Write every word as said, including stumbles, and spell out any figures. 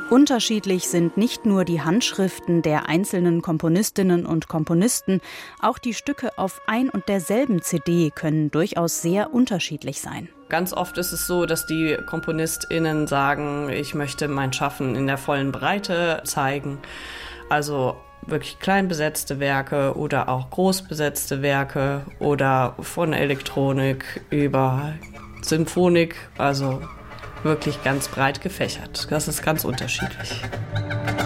Unterschiedlich sind nicht nur die Handschriften der einzelnen Komponistinnen und Komponisten, auch die Stücke auf ein und derselben C D können durchaus sehr unterschiedlich sein. Ganz oft ist es so, dass die KomponistInnen sagen, ich möchte mein Schaffen in der vollen Breite zeigen. Also wirklich klein besetzte Werke oder auch groß besetzte Werke oder von Elektronik über Symphonik, also wirklich ganz breit gefächert. Das ist ganz unterschiedlich.